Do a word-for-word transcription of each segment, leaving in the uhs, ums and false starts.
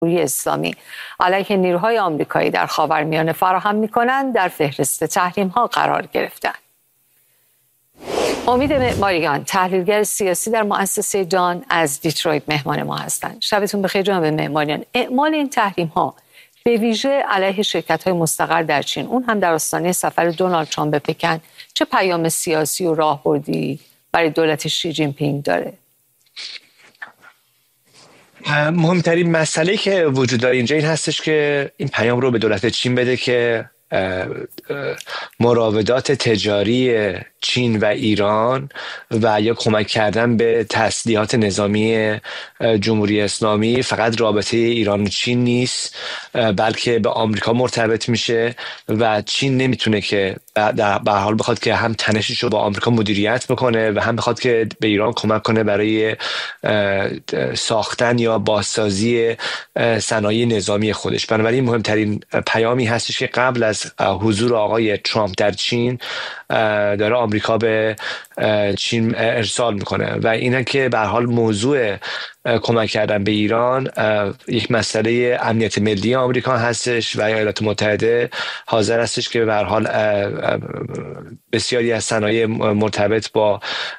جمهوری اسلامی علیه نیروهای آمریکایی در خاورمیانه فراهم می‌کنند در فهرست تحریم‌ها قرار گرفتند. امید معماریان، تحلیلگر سیاسی در مؤسسه دان از دیترویت مهمان ما هستند. شبتون بخیر جناب معماریان. اعمال این تحریم‌ها به ویژه علیه شرکت‌های مستقر در چین، اون هم در آستانه سفر دونالد ترامپ به پکن، چه پیام سیاسی و راهبردی برای دولت شی جین پینگ داره؟ مهمترین مسئله که وجود داره اینجا این هستش که این پیام رو به دولت چین بده که مراودات تجاری چین و ایران و یا کمک کردن به تسلیحات نظامی جمهوری اسلامی فقط رابطه ایران و چین نیست، بلکه به آمریکا مرتبط میشه و چین نمیتونه که به هر حال بخواد که هم تنشش رو با آمریکا مدیریت بکنه و هم بخواد که به ایران کمک کنه برای ساختن یا بازسازی صنایع نظامی خودش. بنابراین مهمترین پیامی هستش که قبل از حضور آقای ترامپ در چین داره آمریکا به چین ارسال میکنه و اینه که به هر حال موضوع کمک کردن به ایران یک مسئله امنیت ملی آمریکا هستش و ایالات متحده حاضر هستش که به هر حال بسیاری از صنایع مرتبط با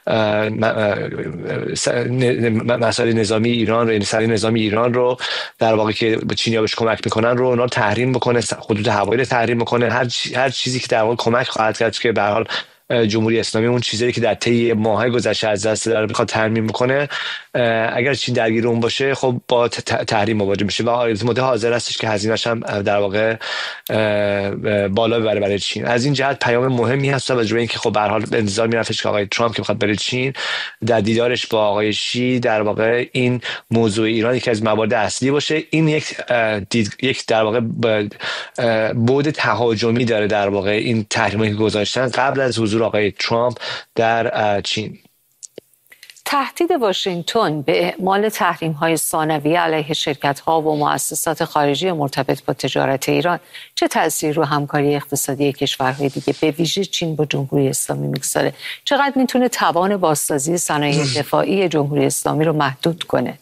مسائل نظامی ایران رو، یعنی صنایع نظامی ایران رو در واقع که به چینیا بهش کمک میکنن رو اونا تحریم بکنه، خطوط هوایی رو تحریم بکنه، هر هر چیزی که در واقع کمک خواهد کرد که به هر حال جمهوری اسلامی اون چیزی که در طی ماه‌های گذشته از دست داره بخواد ترمیم بکنه، اگر چین درگیر اون باشه خب با تحریم مواجه میشه و ایالات متحده حاضر هستش که هزینه‌اش هم در واقع بالا ببره برای چین. از این جهت پیام مهمی هست و جوری اینکه خب به هر حال انتظار میرفتش که آقای ترامپ که بخواد بره چین در دیدارش با آقای شی در واقع این موضوع ایران که از موارد اصلی باشه. این یک دید، یک در واقع بعد تهاجمی داره در واقع این تحریمی که گذاشتن قبل از حضور آقای ترامپ در چین. تهدید واشنگتن به اعمال تحریم‌های ثانویه علیه شرکت‌ها و مؤسسات خارجی مرتبط با تجارت ایران چه تأثیری رو همکاری اقتصادی کشورهای دیگه به ویژه چین با جمهوری اسلامی میگذاره؟ چقدر میتونه توان بازسازی صنایع دفاعی جمهوری اسلامی رو محدود کنه؟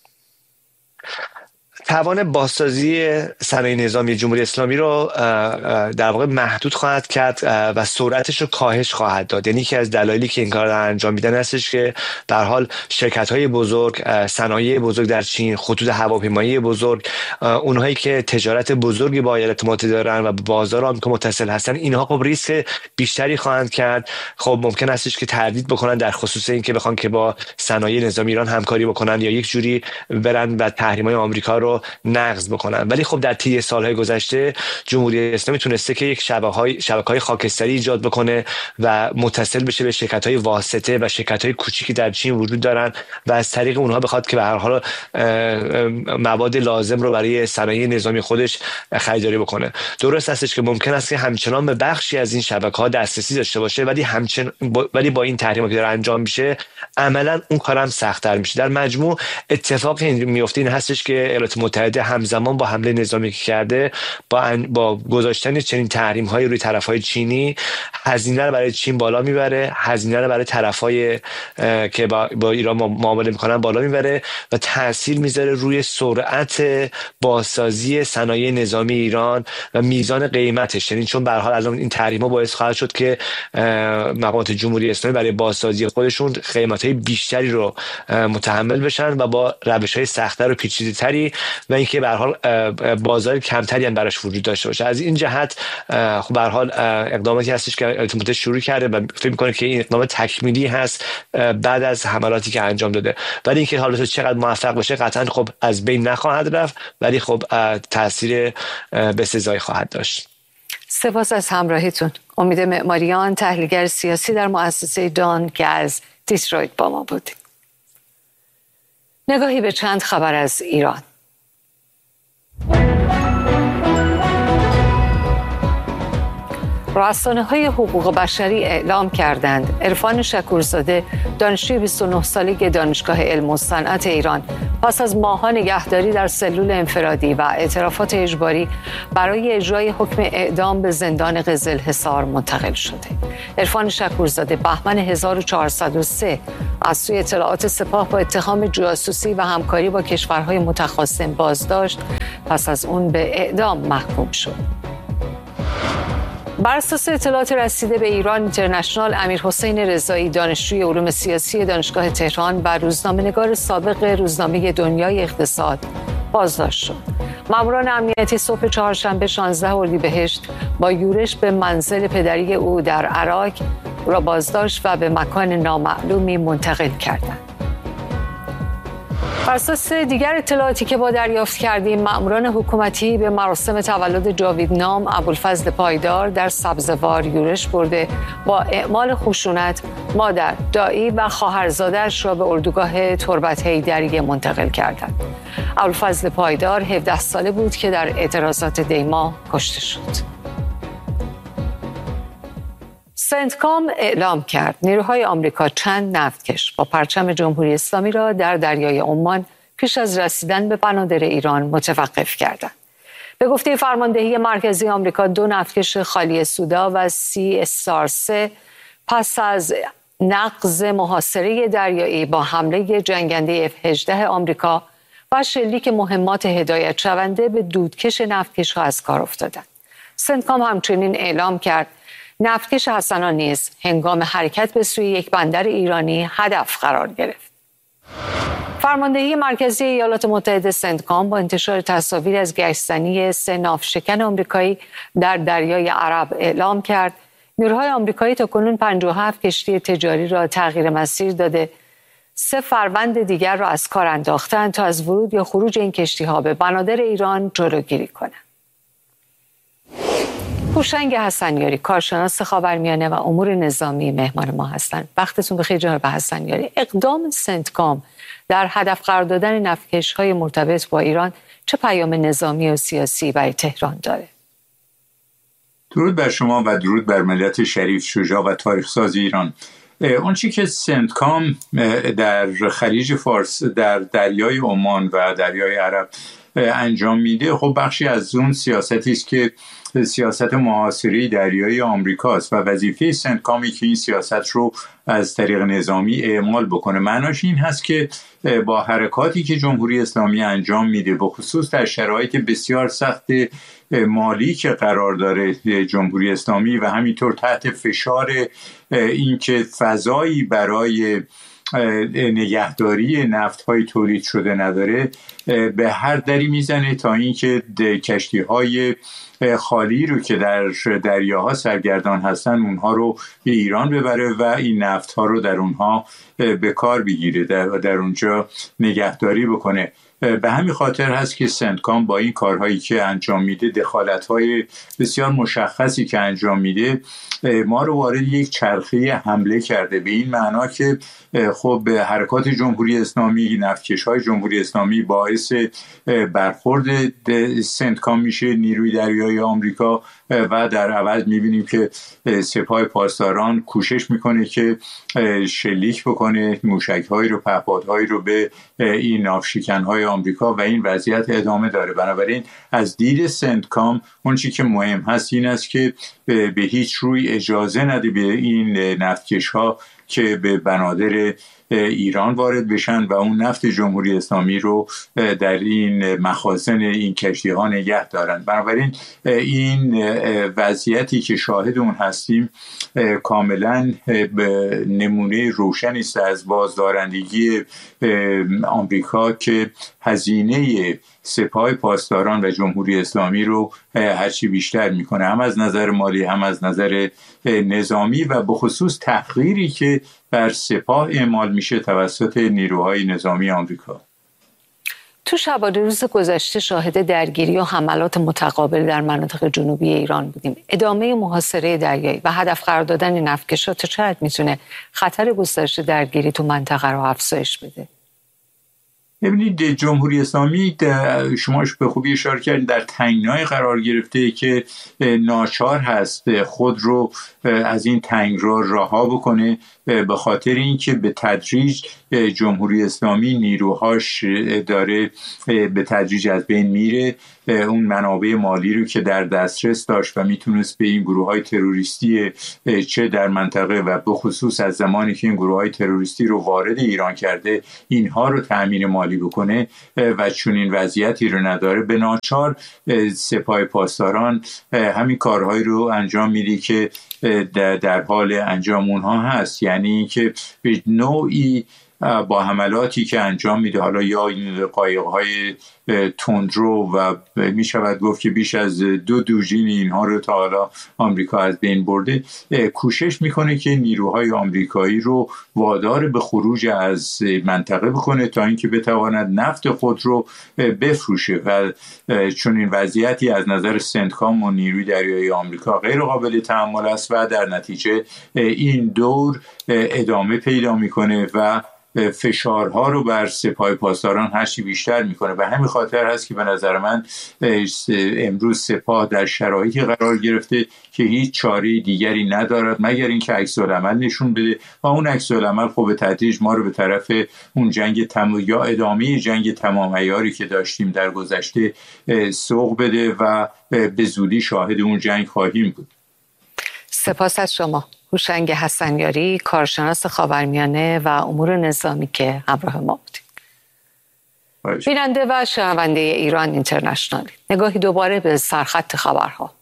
توان بازسازی صنایع نظامی جمهوری اسلامی رو در واقع محدود خواهد کرد و سرعتش رو کاهش خواهد داد. یعنی که از دلایلی که این کار رو انجام میدن هستش که به هر حال شرکت‌های بزرگ، صنایع بزرگ در چین، خطوط هواپیمایی بزرگ، اونهایی که تجارت بزرگی با ایالات متحده دارن و به بازار آمریکا متصل هستن، اینها خب ریسک بیشتری خواهند کرد. خب ممکن هستش که تردید بکنن در خصوص اینکه بخوان که با صنایع نظامی ایران همکاری بکنن یا یک جوری برن و تحریم‌های آمریکا رو نقض بکنن. ولی خب در طی سالهای گذشته جمهوری اسلامی تونسته که یک شبکه‌های شبکه‌های خاکستری ایجاد بکنه و متصل بشه به شرکت‌های واسطه و شرکت‌های کوچیکی در چین وجود دارن و از طریق اونها بخواد که به هر حال مواد لازم رو برای صنایع نظامی خودش خریداری بکنه. درست هستش که ممکن است که همچنان به بخشی از این شبکه‌ها دسترسی داشته باشه، ولی همچنان با... ولی با این تحریما که داره انجام میشه عملاً اون کارم سخت‌تر میشه. در مجموع اتفاقی این میفته این هستش که ایالات متحده همزمان با حمله نظامی که کرده با ان... با گذاشتن چنین تحریم‌های روی طرف‌های چینی هزینه رو برای چین بالا میبره، هزینه رو برای طرف‌های که با, با ایران معامله میکنن بالا میبره و تاثیر میذاره روی سرعت بازسازی صنایع نظامی ایران و میزان قیمتش. یعنی چون به هر حال الان این تحریم‌ها باعث خواهد شد که مقامات جمهوری اسلامی برای بازسازی خودشون قیمت‌های بیشتری رو متحمل بشن و با روش‌های سخت‌تر و پیچیده‌تری و اینکه به هر حال بازار کمتری هم براش وجود داشته باشه. از این جهت خب به هر حال اقداماتی هستش که ایالات متحده شروع کرده و فکر می‌کنه که این اقدام تکمیلی هست بعد از حملاتی که انجام داده. ولی اینکه حالا چقدر موفق بشه قطعا خب از بین نخواهد رفت، ولی خب تاثیر بسزایی خواهد داشت. سپاس از همراهیتون. امید معماریان، تحلیلگر سیاسی در مؤسسه دان که از دیترویت با ما بود. نگاهی به چند خبر از ایران. رسانه‌های حقوق بشری اعلام کردند عرفان شکورزاده، دانشجوی بیست و نه ساله دانشگاه علم و صنعت ایران، پس از ماه‌ها نگهداری در سلول انفرادی و اعترافات اجباری برای اجرای حکم اعدام به زندان قزلحصار منتقل شده. عرفان شکورزاده بهمن هزار و چهارصد و سه از سوی اطلاعات سپاه با اتهام جاسوسی و همکاری با کشورهای متخاصم بازداشت، پس از اون به اعدام محکوم شد. بر اساس اطلاعات رسیده به ایران اینترنشنال، امیرحسین رضایی، دانشجوی علوم سیاسی دانشگاه تهران و روزنامه‌نگار سابق روزنامه دنیای اقتصاد بازداشت شد. ماموران امنیتی صبح چهارشنبه شانزده اردیبهشت با یورش به منزل پدری او در عراق را بازداشت و به مکان نامعلومی منتقل کردند. بر اساس دیگر اطلاعاتی که با دریافت کردیم، ماموران حکومتی به مراسم تولد جاویدنام ابوالفضل پایدار در سبزوار یورش برده با اعمال خشونت مادر، دایی و خواهرزاده‌اش را به اردوگاه تربت حیدریه منتقل کردند. ابوالفضل پایدار هفده ساله بود که در اعتراضات دیما کشته شد. سنتکام اعلام کرد نیروهای آمریکا چند نفتکش با پرچم جمهوری اسلامی را در دریای عمان پیش از رسیدن به بنادر ایران متوقف کردند. به گفته فرماندهی مرکزی آمریکا، دو نفتکش خالی سودا و سی استار سه پس از نقض محاصره دریایی با حمله جنگنده اف هجده آمریکا و شلیک مهمات هدایت شونده به دودکش نفتکش‌ها از کار افتادند. سنتکام همچنین اعلام کرد نفتکش حسنا نیز هنگام حرکت به سوی یک بندر ایرانی هدف قرار گرفت. فرماندهی مرکزی ایالات متحده سنتکام با انتشار تصاویر از گشتزنی سه ناوشکن آمریکایی در دریای عرب اعلام کرد نیروهای آمریکایی تاکنون پنجاه و هفت کشتی تجاری را تغییر مسیر داده، سه فروند دیگر را از کار انداختند تا از ورود یا خروج این کشتی‌ها به بنادر ایران جلوگیری کنند. هوشنگ حسنیاری، کارشناس خاورمیانه و امور نظامی، مهمان ما هستند. وقتتون بخیر جناب حسنیاری. اقدام سنتکام در هدف قرار دادن نفتکش‌های مرتبط با ایران چه پیام نظامی و سیاسی برای تهران داره؟ درود بر شما و درود بر ملت شریف، شجاع و تاریخ‌ساز ایران. اون چی که سنتکام در خلیج فارس، در دریای عمان و دریای عرب انجام میده، خب بخشی از اون سیاستی است که سیاست محاصره دریایی آمریکاست و وظیفه سنتکامی که این سیاست رو از طریق نظامی اعمال بکنه. معناش این هست که با حرکاتی که جمهوری اسلامی انجام میده، به خصوص در شرایط بسیار سخت مالی که قرار داره جمهوری اسلامی و همینطور تحت فشار اینکه فضایی برای نگهداری نفت‌های تولید شده نداره، به هر دری میزنه تا اینکه کشتی‌های خالی رو که در دریاها سرگردان هستن اونها رو به ایران ببره و این نفت‌ها رو در اونها به کار بگیره، در, در اونجا نگهداری بکنه. به همین خاطر هست که سنتکام با این کارهایی که انجام میده، دخالت‌های بسیار مشخصی که انجام میده، ما رو وارد یک چرخه حمله کرده، به این معنا که خب حرکات جمهوری اسلامی، نفتکش‌های جمهوری اسلامی باعث برخورد سنتکام میشه، نیروی دریایی آمریکا، و در عوض میبینیم که سپاه پاسداران کوشش میکنه که شلیک بکنه موشک‌هایی رو، پهپادهایی رو به این ناوشکن‌های آمریکا و این وضعیت ادامه داره. بنابراین از دید سنتکام اون چی که مهم هست این است که به هیچ روی اجازه نده به این نفتکش‌ها که به بنادر ایران وارد بشن و اون نفت جمهوری اسلامی رو در این مخازن این کشتی ها نگه دارن. بنابراین این وضعیتی که شاهد اون هستیم کاملا نمونه روشنی است از بازدارندگی آمریکا که هزینه سپاه پاسداران و جمهوری اسلامی رو هرچی بیشتر میکنه، هم از نظر مالی هم از نظر نظامی، و به خصوص تحقیری که بر سپاه اعمال میشه توسط نیروهای نظامی آمریکا. تو شبانه روز گذشته شاهد درگیری و حملات متقابل در مناطق جنوبی ایران بودیم. ادامه محاصره دریایی و هدف قرار دادن نفتکش‌ها تا چقدر میتونه خطر گسترش درگیری تو منطقه رو افزایش بده؟ ببینید جمهوری اسلامی شما به خوبی اشاره کردید در تنگنای قرار گرفته که ناچار هست خود رو از این تنگ رو رها بکنه، به خاطر اینکه به تدریج جمهوری اسلامی نیروهاش داره به تدریج از بین میره. اون منابع مالی رو که در دسترس داشت و میتونست به این گروه های تروریستی چه در منطقه و به خصوص از زمانی که این گروه های تروریستی رو وارد ایران کرده اینها رو تأمین مالی بکنه و چون این وضعیتی رو نداره، به ناچار سپاه پاسداران همین کارهایی رو انجام میده که در حال انجام اونها هست. یعنی که به نوعی با حملاتی که انجام میده، حالا یا این قایق‌های تندرو و می شود گفت که بیش از دو دوژین اینها رو تا حالا آمریکا از بین برده، کوشش میکنه که نیروهای آمریکایی رو وادار به خروج از منطقه بکنه تا اینکه بتواند نفت خود رو بفروشه و چون این وضعیتی از نظر سنتکام و نیروی دریایی آمریکا غیر قابل تحمل است و در نتیجه این دور ادامه پیدا میکنه و فشارها رو بر سپاه پاسداران هرچی بیشتر میکنه. و همین خاطر هست که به نظر من امروز سپاه در شرایطی قرار گرفته که هیچ چاره دیگری ندارد مگر اینکه عکس العمل نشون بده و اون عکس العمل خب به تدریج ما رو به طرف اون جنگ تم... یا ادامه جنگ تمام عیاری که داشتیم در گذشته سوق بده و به زودی شاهد اون جنگ خواهیم بود. سپاس از شما هوشنگ حسنیاری، کارشناس خاورمیانه و امور نظامی که همراه ما بودید. بیننده و شنونده ایران اینترنشنال، نگاهی دوباره به سرخط خبرها.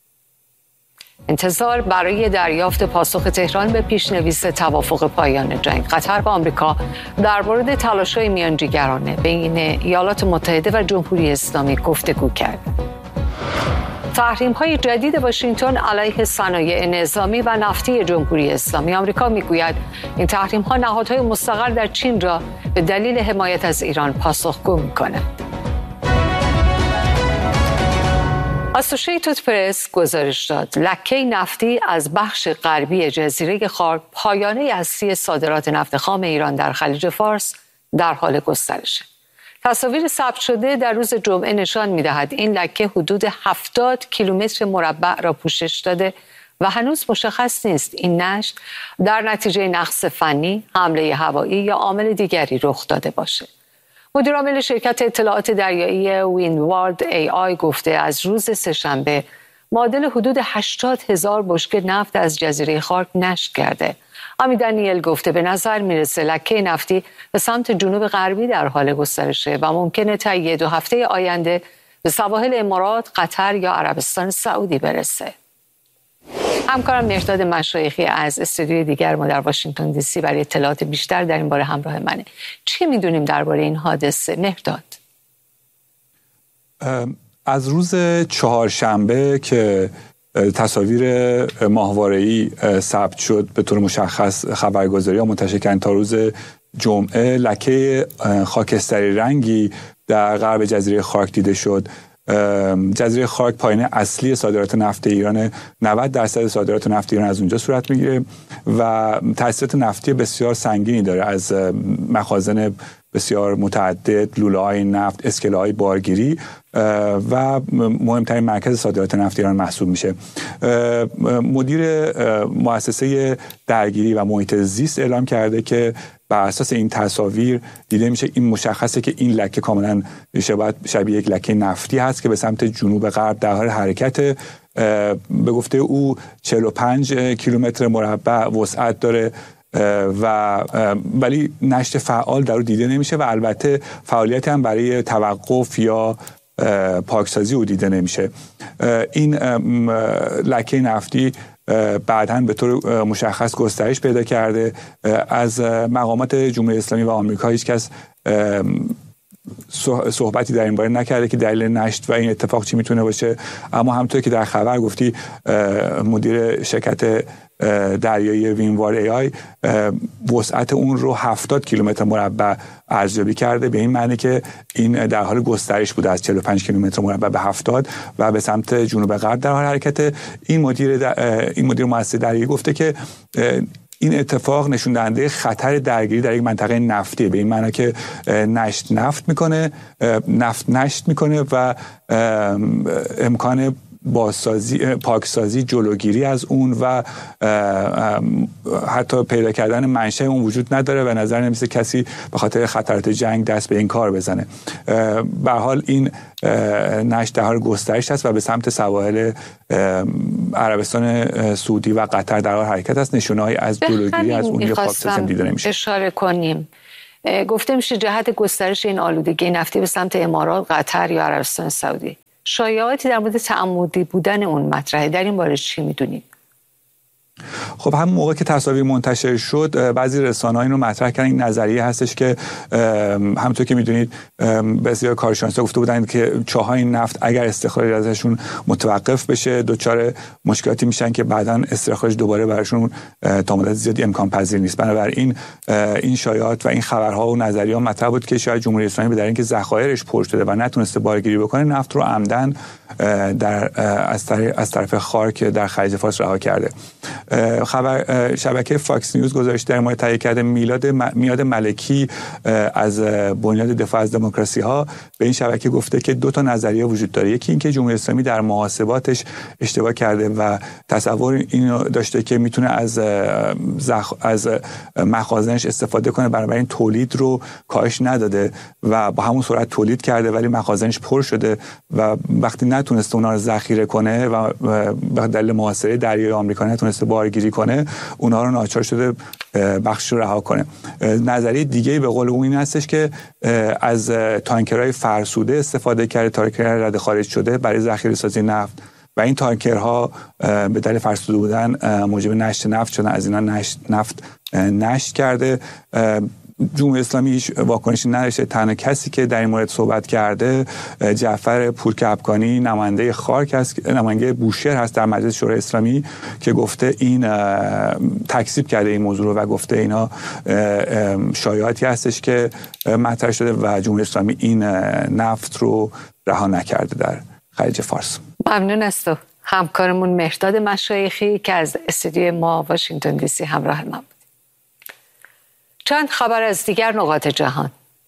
انتظار برای دریافت پاسخ تهران به پیشنویس توافق پایان جنگ. قطر و آمریکا در مورد تلاش‌های میانجیگرانه بین ایالات متحده و جمهوری اسلامی گفتگو کردند. تحریم‌های جدید واشنگتن علیه صنایع نظامی و نفتی جمهوری اسلامی. آمریکا میگوید این تحریم‌ها نهادهای مستقر در چین را به دلیل حمایت از ایران پاسخگو می‌کند. اسوشییتد پرس گزارش داد لکه نفتی از بخش غربی جزیره خارک، پایانه اصلی صادرات نفت خام ایران در خلیج فارس، در حال گسترشه. تصاویر ثبت شده در روز جمعه نشان می‌دهد این لکه حدود هفتاد کیلومتر مربع را پوشش داده و هنوز مشخص نیست این نشت در نتیجه نقص فنی، حمله هوایی یا عامل دیگری رخ داده باشه. مدیر عامل شرکت اطلاعات دریایی ویندوارد ای آی گفته از روز سه‌شنبه معادل حدود هشتاد هزار بشکه نفت از جزیره خارک نشت کرده. امی دانیل گفته به نظر میرسه لکه نفتی به سمت جنوب غربی در حال گسترشه و ممکنه تا یه دو هفته آینده به سواحل امارات، قطر یا عربستان سعودی برسه. همکارم مهرداد مشایخی از استودیوی دیگر ما در واشنگتن دی سی برای اطلاعات بیشتر در این باره همراه منه. چی میدونیم درباره این حادثه مهرداد؟ از روز چهارشنبه که تصاویر ماهواره‌ای ثبت شد به طور مشخص خبرگزاری ها منتشر کردن تا روز جمعه لکه خاکستری رنگی در غرب جزیره خارک دیده شد. جزیره خارک پایانه اصلی صادرات نفت ایران، نود درصد صادرات نفت ایران از اونجا صورت میگیره و تأثیرات نفتی بسیار سنگینی داره، از مخازن بسیار متعدد، لوله‌های نفت، اسکله‌های بارگیری و مهمترین مرکز صادرات نفت ایران محسوب میشه. مدیر مؤسسه درگیری و محیط زیست اعلام کرده که بر اساس این تصاویر دیده میشه این مشخصه که این لکه کاملا شبیه یک لکه نفتی هست که به سمت جنوب غرب در حال حرکت. به گفته او چهل و پنج کیلومتر مربع وسعت داره و ولی نشت فعال در اون دیده نمیشه و البته فعالیتی هم برای توقف یا پاکسازی او دیده نمیشه. این لکه نفتی بعداً به طور مشخص گسترش پیدا کرده. از مقامات جمهوری اسلامی و آمریکا هیچ کس صحبتی در این باره نکرده که دلیل نشت و این اتفاق چی میتونه باشه، اما همونطور که در خبر گفتی مدیر شرکت دریایی وینوارد ای آی وسعت اون رو هفتاد کیلومتر مربع ارزیابی کرده، به این معنی که این در حال گسترش بوده از چهل و پنج کیلومتر مربع به هفتاد و به سمت جنوب غرب در حال حرکت. این مدیر این مدیر مؤسسه دریایی گفته که این اتفاق نشون دهنده خطر درگیری در یک منطقه نفتی، به این معنی که نشت نفت میکنه نفت نشت میکنه و امکان بازسازی پاکسازی جلوگیری از اون و حتی پیدا کردن منشأ اون وجود نداره و نظر نمیسه کسی به خاطر خطرات جنگ دست به این کار بزنه. به هر حال این نشت در حال گسترش است و به سمت سواحل عربستان سعودی و قطر در حال حرکت است. نشونه‌ای از جلوگیری از اون یا پاکسازی دیده نمیشه. اشاره کنیم گفته میشه جهت گسترش این آلودگی نفتی به سمت امارات، قطر یا عربستان سعودی. شایعاتی در مورد تعمدی بودن اون مطرحه، در این باره چی میدونید؟ خب همون موقع که تصاویر منتشر شد بعضی رسانه‌ها اینو مطرح کردن، این نظریه هستش که همونطور که میدونید بسیار کارشناسا گفته بودن که چاهای نفت اگر استخراج ازشون متوقف بشه دچار مشکلاتی میشن که بعداً استخراج دوباره براشون تا مدت زیادی امکان پذیر نیست. بنابراین این شایعات و این خبرها و نظریه‌ها مطرح بود که شاید جمهوری اسلامی به دلیل اینکه ذخایرش پر شده و نتونسته بارگیری بکنه نفت رو عمدن در از طرف از طرف خارک در خلیج فارس رها کرده. خبر شبکه فاکس نیوز گزارش در مورد تهیه کرده میلاد میاد ملکی از بنیاد دفاع از دموکراسی ها به این شبکه گفته که دو تا نظریه وجود داره. یکی اینکه جمهوری اسلامی در محاسباتش اشتباه کرده و تصور اینو داشته که میتونه از زخ... از مخازنش استفاده کنه، بنابراین تولید رو کاهش نداده و با همون سرعت تولید کرده ولی مخازنش پر شده و وقتی نتونسته اونا رو ذخیره کنه و به دلیل محاصره دریای آمریکا نتونسته بارگیری کنه اونا رو ناچار شده بخش رو رها کنه. نظریه دیگه به قول اون این هستش که از تانکرهای فرسوده استفاده کرده، تانکرهای رد خارج شده برای ذخیره سازی نفت و این تانکرها به دلیل فرسوده بودن موجب نشت نفت شدن، از اینا نشت نفت نشت کرده. جمهوری اسلامی هیچ واکنشی نداشته. تنها کسی که در این مورد صحبت کرده جعفر پورکبکانی نماینده خارک است، نماینده بوشهر هست در مجلس شورای اسلامی که گفته این تکذیب کرده این موضوع رو و گفته اینا شایعاتی هستش که مطرح شده و جمهوری اسلامی این نفت رو رها نکرده در خلیج فارس. ممنون از تو همکارمون مهرداد مشایخی که از استودیوی ما واشنگتن دی سی همراه ما. چند خبر از دیگر نقاط جهان.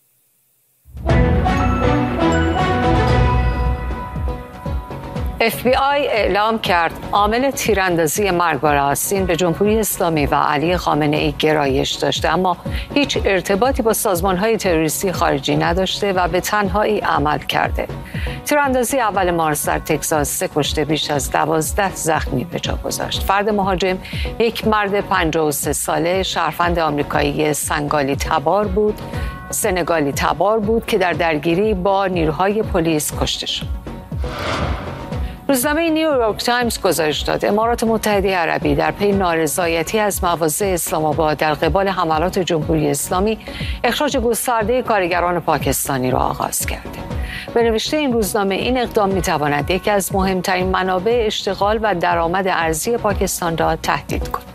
اف بی آی اعلام کرد عامل تیراندازی مرگبار آستین به جمهوری اسلامی و علی خامنه ای گرایش داشته اما هیچ ارتباطی با سازمان‌های تروریستی خارجی نداشته و به تنهایی عمل کرده. تیراندازی اول مارس در تگزاس سه کشته بیش از دوازده زخمی به جا گذاشت. فرد مهاجم یک مرد پنجاه و سه ساله شهروند آمریکایی سنگالی تبار بود سنگالی تبار بود که در درگیری با نیروهای پلیس کشته شد. روزنامه نیویورک تایمز گزارش داد امارات متحده عربی در پی نارضایتی از مواضع اسلام آباد در قبال حملات جمهوری اسلامی اخراج گسترده کارگران پاکستانی را آغاز کرده. به نوشته این روزنامه این اقدام می‌تواند یکی از مهمترین منابع اشتغال و درآمد ارزی پاکستان را تهدید کند.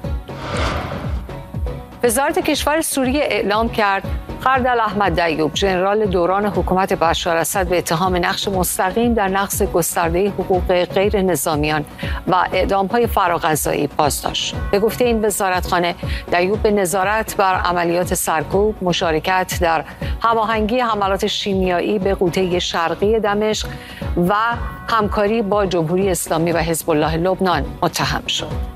وزارت کشور سوریه اعلام کرد خردل احمد دیوب ژنرال دوران حکومت بشار اسد به اتهام نقش مستقیم در نقض گسترده حقوق غیر نظامیان و اعدام‌های فراغذایی بازداشت شد. به گفته این وزارتخانه دیوب به نظارت بر عملیات سرکوب، مشارکت در هماهنگی حملات شیمیایی به قوطه شرقی دمشق و همکاری با جمهوری اسلامی و حزب الله لبنان متهم شد.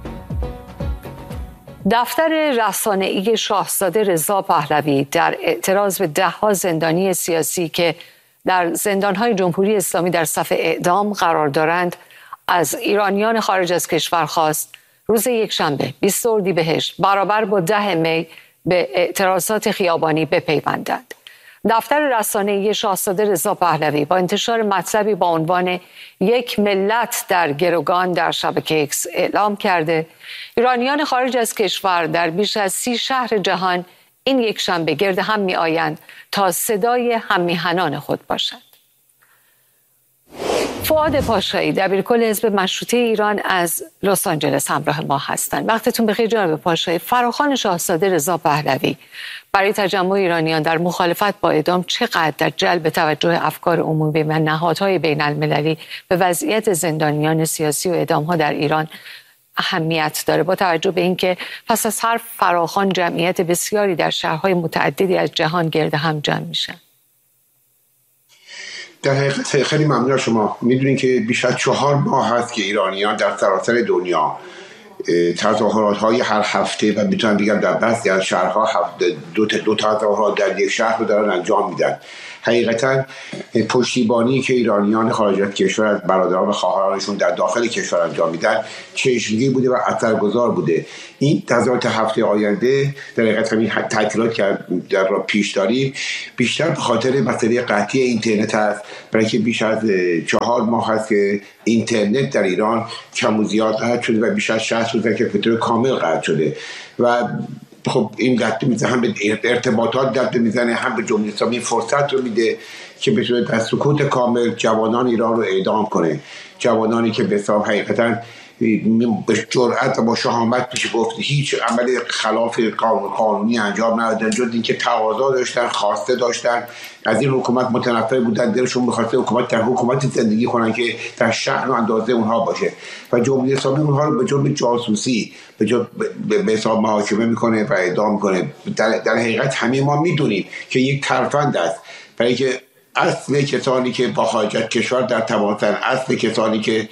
دفتر رسانه‌ای شاهزاده رضا پهلوی در اعتراض به ده‌ها زندانی سیاسی که در زندان‌های جمهوری اسلامی در صف اعدام قرار دارند از ایرانیان خارج از کشور خواست روز یکشنبه بیست اردیبهشت برابر با ده می به اعتراضات خیابانی بپیوندند. دفتر رسانه‌ای شاهزاده رضا پهلوی با انتشار مطلبی با عنوان یک ملت در گروگان در شبکه اکس اعلام کرده ایرانیان خارج از کشور در بیش از سی شهر جهان این یک شنبه گرد هم می آیند تا صدای هممیهنان خود باشند. فؤاد پاشایی دبیرکل حزب مشروطه ایران از لس آنجلس همراه ما هستند. وقتتون بخیر جناب پاشایی. فراخوان شاهزاده رضا پهلوی برای تجمع ایرانیان در مخالفت با اعدام چقدر در جلب توجه افکار عمومی و نهادهای بین المللی به وضعیت زندانیان سیاسی و اعدام‌ها در ایران اهمیت داره با توجه به اینکه پس از هر فراخوان جمعیت بسیاری در شهرهای متعددی از جهان گرد هم جمع میشن؟ در حقیقت خیلی ممنون شما. میدونین که بیش از چهار ماه هست که ایرانیان در سراسر دنیا تظاهرات های هر هفته و میتونم بگم در بعضی از شهرها دو تا دو تظاهرات در یک شهر رو دارن انجام میدن. حقیقتا پشتیبانی که ایرانیان خارج از کشور از برادران و خواهرانشون در داخل کشور انجام میدن چشمگیر بوده و اثرگذار بوده. این تظاهرات هفته آینده در حقیقت همین تعطیلات که در را پیش داریم بیشتر به خاطر مسئله قطعی اینترنت هست، برای که بیش از چهار ماه هست که اینترنت در ایران کم و زیاد قطع شده و بیش از شصت روزه که به طور کامل قطع شده و خب این دست میزنه، هم به ارتباطات دست میزنه، هم به جمهوری اسلامی فرصت رو میده که بتونه در سکوت کامل جوانان ایران رو اعدام کنه. جوانانی که به حساب حقیقتا به جرأت و با شهامت میشه گفت هیچ عمل خلاف قانونی انجام ندادن، جز اینکه تقاضا داشتن، خواسته داشتن، از این حکومت متنفر بودن، دلشون می‌خواسته حکومت در حکومت زندگی کنن که در شأن و اندازه اونها باشه و جمهوری اسلامی اونها رو به جرم جاسوسی به جرم به حساب محاکمه میکنه و اعدام میکنه. در, در حقیقت همه ما میدونیم که یک ترفند است، برای که اصل کسانی که با خارج از کشور در تماسن، اصل کسانی که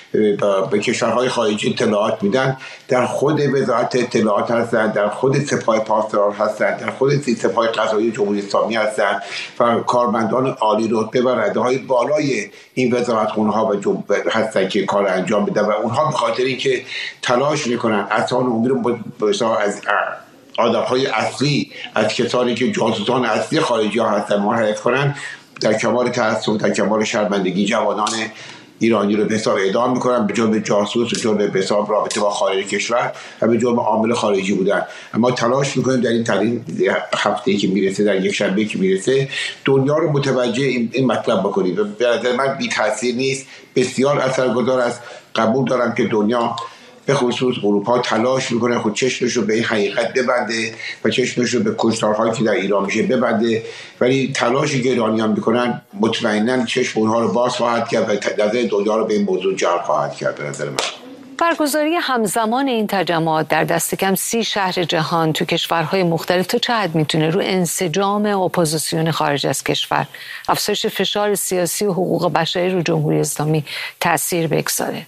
به کشورهای خارجی اطلاعات میدن در خود وزارت اطلاعات هستن، در خود سپاه پاسداران هستن، در خود سپاه قضایی جمهوری اسلامی هستن و کارمندان عالی رتبه و رده‌های بالای این وزارتخونه‌ها و هستن که کار انجام میدن و اونها به خاطر اینکه تلاش میکنن اسان عمومی رو از آدم‌های اصلی، از کسانی که جاسوسان اصلی خارجی ها هستن منحرف کنن، در کمال تأسف، در کمال شرمندگی جوانان ایرانی رو به حساب اعدام میکنن به جرم جاسوس و جرم به حساب رابطه با خارج کشور و به جرم عامل خارجی بودن. اما تلاش میکنیم در این ترین هفته‌ای که میرسه، در یک شنبه که میرسه، دنیا رو متوجه این مطلب بکنید. به نظر من بی تاثیر نیست، بسیار اثرگذار است. قبول دارم که دنیا به خصوص اروپا تلاش میکنه خود چشمش رو به این حقیقت ببنده و چشمش رو به کشتارهایی که در ایران میشه ببنده، ولی تلاشی که ایرانیان میکنن مطمئنا چشم اونها رو باز خواهد کرد و نظر دنیا رو به این موضوع جلب خواهد کرد. به نظر من برگزاری همزمان این تجمعات در دست کم سی شهر جهان تو کشورهای مختلف تا چه حد میتونه رو انسجام اپوزیسیون خارج از کشور، افزایش فشار سیاسی و حقوق بشری رو جمهوری اسلامی تاثیر بگذاره؟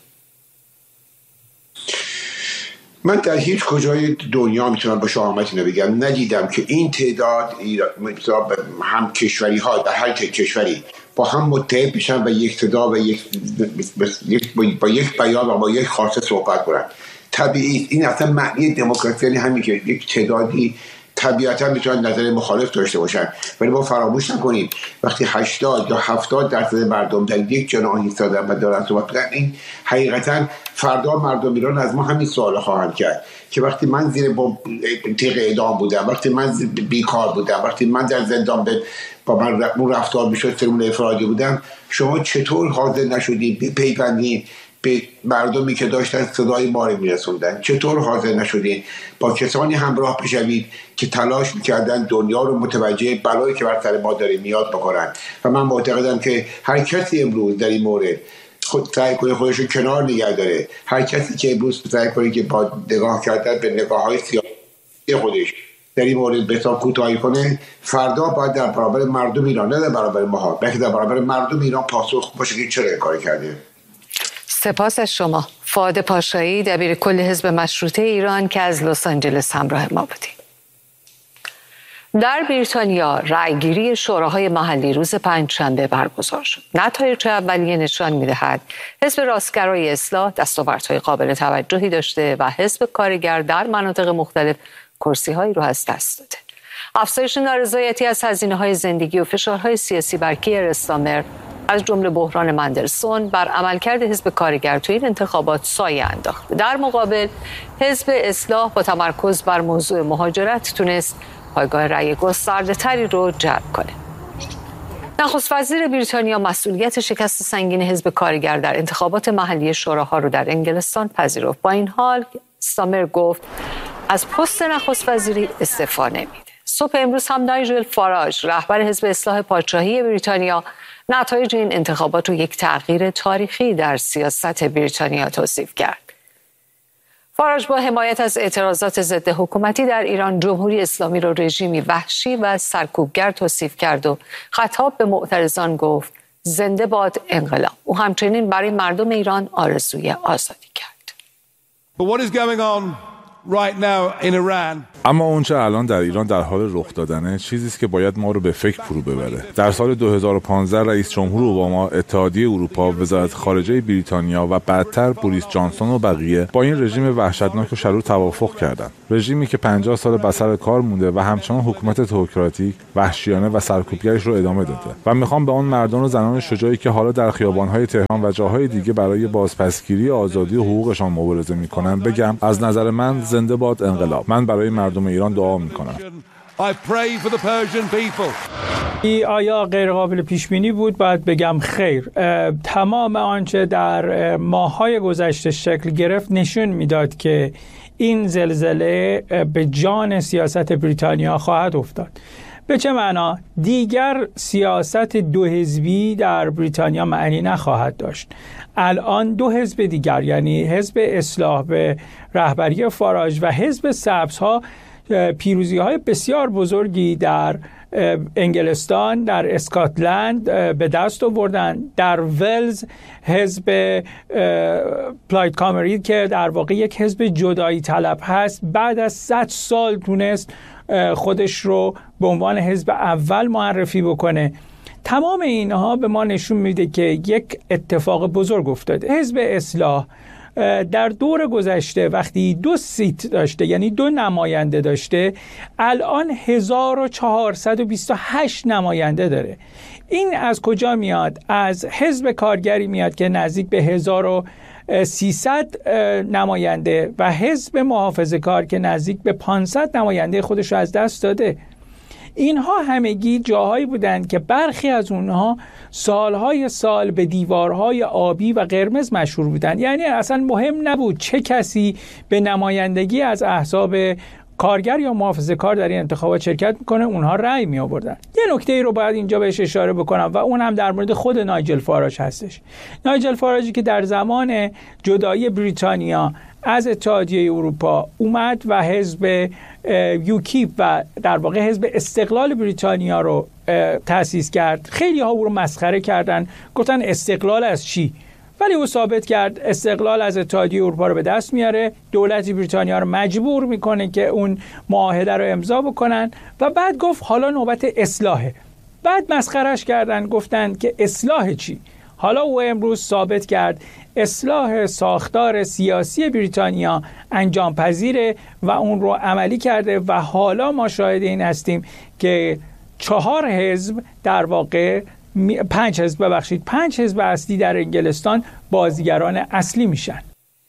من در هیچ کجای دنیا میتونم با شهامت اینو بگم ندیدم که این تعداد هم کشوری ها در هر کشوری با هم متحد بشن و یک صدا و یک با یک بیان و با یک خواسته صحبت کنن. طبیعی این اصلا معنی دموکراسی یعنی همین که یک تعدادی طبیعتا میتونن نظر مخالف داشته باشن، ولی ما فراموش نکنیم وقتی هشتاد یا هفتاد درصد مردم در یک جناح ایستادن و دارن صحبت می‌کنن، این حقیقتا فردا مردم ایران از ما همین سوال خواهند کرد که وقتی من زیر با تیغ اعدام بودم، وقتی من بیکار بودم، وقتی من در زندان به با من رفتار میشد سرمون افرادی بودم، شما چطور حاضر نشدید بپیوندید به مردمی که داشتن صدای ما رو میرسوندن؟ چطور حاضر نشدین با کسانی همراه بشوید که تلاش میکردن دنیا رو متوجه بلایی که بر سر ما داره میاد بکنن؟ و من معتقدم که هر کسی امروز در این مورد خود سعی کنه خودش رو کنار نگه داره، هر کسی که امروز سعی کنه که با نگاه کردن به نگاه‌های سیاسی خودش در این مورد به حساب کوتاهی کنه، فردا باید در برابر مردم ایران، نه در برابر ما، بلکه در برابر مردم ایران پاسخ باشه که چرا این کار کرده. سپاس از شما فؤاد پاشایی، دبیر کل حزب مشروطه ایران که از لس آنجلس همراه ما بودید. در بریتانیا رأیگیری شوراهای محلی روز پنجشنبه برگزار شد. نتایج اولیه نشان می‌دهد حزب راستگرای اصلاح دستاوردهای قابل توجهی داشته و حزب کارگر در مناطق مختلف کرسی‌هایی رو از دست داده. افزایش نارضایتی از هزینه‌های زندگی و فشارهای سیاسی بر کیر استارمر از جمله بحران مندلسون بر عملکرد حزب کارگر توی این انتخابات سایه انداخت. در مقابل حزب اصلاح با تمرکز بر موضوع مهاجرت تونست پایگاه رأی گسترده تری رو جلب کنه. نخست وزیر بریتانیا مسئولیت شکست سنگین حزب کارگر در انتخابات محلی شوراها رو در انگلستان پذیرفت. با این حال استارمر گفت از پست نخست وزیری استعفا نمیده. صبح امروز هم نایجل فاراج رهبر حزب اصلاح پادشاهی بریتانیا نتایج این انتخابات رو یک تغییر تاریخی در سیاست بریتانیا توصیف کرد. فاراج با حمایت از اعتراضات ضد حکومتی در ایران، جمهوری اسلامی را رژیمی وحشی و سرکوبگر توصیف کرد و خطاب به معترضان گفت زنده باد انقلاب. او همچنین برای مردم ایران آرزوی آزادی کرد. But what is going on right now in Iran? اما اونچه الان در ایران در حال رخ دادنه چیزی است که باید ما رو به فکر فرو ببره. در سال دو هزار و پانزده رئیس جمهور اوباما، اتحادیه اروپا، وزارت خارجه بریتانیا و بعدتر بوریس جانسون و بقیه با این رژیم وحشتناک و شرور توافق کردند. رژیمی که پنجاه سال به سر کار مونده و همچنان حکومت تئوکراتیک، وحشیانه و سرکوبگرش رو ادامه داده. و میخوام به اون مردان و زنان شجاعی که حالا در خیابان‌های تهران و جاهای دیگه برای بازپسگیری آزادی و حقوقشان مبارزه میکنن بگم از نظر من زنده باد انقلاب. من برای مردم ایران دعا میکنم. آیا غیر قابل پیش بینی بود؟ باید بگم خیر. تمام آنچه در ماه‌های گذشته شکل گرفت نشون میداد که این زلزله به جان سیاست بریتانیا خواهد افتاد. به چه معنا؟ دیگر سیاست دو حزبی در بریتانیا معنی نخواهد داشت. الان دو حزب دیگر، یعنی حزب اصلاح به رهبری فاراج و حزب سبزها، پیروزی های بسیار بزرگی در انگلستان، در اسکاتلند به دست آوردن. در ولز حزب پلاید کامری که در واقع یک حزب جدایی طلب هست، بعد از صد سال تونست خودش رو به عنوان حزب اول معرفی بکنه. تمام اینها به ما نشون میده که یک اتفاق بزرگ افتاده. حزب اصلاح در دور گذشته وقتی دو سیت داشته، یعنی دو نماینده داشته، الان هزار و چهارصد و بیست و هشت نماینده داره. این از کجا میاد؟ از حزب کارگری میاد که نزدیک به هزار و سیصد نماینده و حزب محافظه‌کار که نزدیک به پانصد نماینده خودش رو از دست داده. اینها همگی جاهایی بودند که برخی از اونها سالهای سال به دیوارهای آبی و قرمز مشهور بودند. یعنی اصلا مهم نبود چه کسی به نمایندگی از احزاب کارگر یا محافظه‌کار در این انتخابات شرکت میکنه، اونها رأی می آوردن. یه نکته رو باید اینجا بهش اشاره بکنم و اون هم در مورد خود نایجل فاراج هستش. نایجل فاراجی که در زمان جدایی بریتانیا از اتحادیه اروپا اومد و حزب یوکیپ و در واقع حزب استقلال بریتانیا رو تأسیس کرد. خیلی ها او رو مسخره کردن، گفتن استقلال از چی؟ ولی او ثابت کرد استقلال از اتحادیه اروپا رو به دست میاره، دولت بریتانیا رو مجبور میکنه که اون معاهده رو امضا بکنن و بعد گفت حالا نوبت اصلاحه. بعد مسخرش کردن، گفتن که اصلاح چی؟ حالا او امروز ثابت کرد اصلاح ساختار سیاسی بریتانیا انجام پذیره و اون رو عملی کرده و حالا ما شاهد این هستیم که چهار حزب در واقع پنج حزب ببخشید پنج حزب اصلی در انگلستان بازیگران اصلی میشن.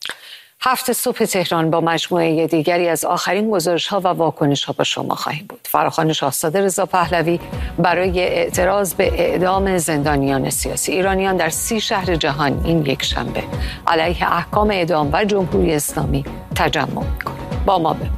هفت صبح تهران با مجموعه دیگری از آخرین گزارش‌ها و واکنش‌ها با شما خواهیم بود. فراخوان شاهزاده رضا پهلوی برای اعتراض به اعدام زندانیان سیاسی ایرانیان در سی شهر جهان این یک شنبه علیه احکام اعدام و جمهوری اسلامی تجمع می‌کند. با ما بمانید.